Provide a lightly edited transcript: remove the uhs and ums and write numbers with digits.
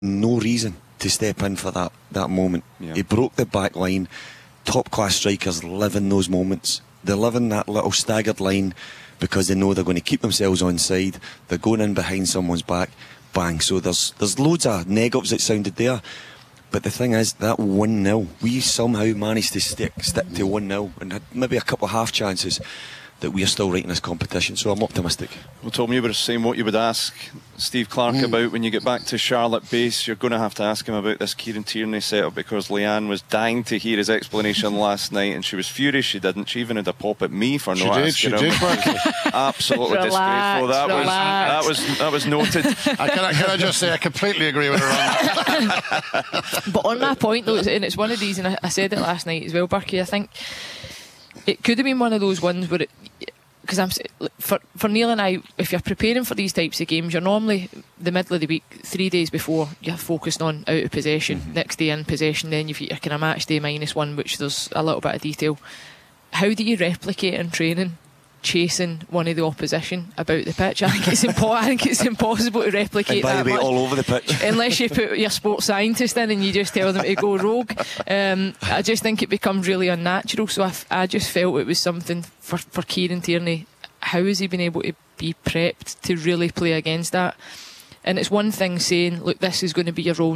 no reason to step in for that moment. He broke the back line. Top class strikers live in those moments. They live in that little staggered line because they know they're going to keep themselves onside. They're going in behind someone's back. Bang. So there's loads of negatives that sounded there. But the thing is, that 1-0, we somehow managed to stick to 1-0 and had maybe a couple of half chances that we are still right in this competition, so I'm optimistic. Well, Tom, you were saying what you would ask Steve Clarke about when you get back to Charlotte base. You're going to have to ask him about this Kieran Tierney setup, because Leanne was dying to hear his explanation last night, and she was furious she didn't. She even had a pop at me for not asking him. She did. Absolutely disgraceful. That was noted. Can I just say I completely agree with her on that. But on that point though, and it's one of these, and I said it last night as well, Berkey, I think it could have been one of those ones where because for Neil and I, if you're preparing for these types of games, you're normally the middle of the week, 3 days before, you're focused on out of possession, next day in possession, then you've your kind of match day -1, which there's a little bit of detail. How do you replicate in training chasing one of the opposition about the pitch? I think it's impossible to replicate and by that the way, much, all over the pitch, unless you put your sports scientist in and you just tell them to go rogue. I just think it becomes really unnatural. So I just felt it was something for Kieran Tierney. How has he been able to be prepped to really play against that? And it's one thing saying, look, this is going to be your role,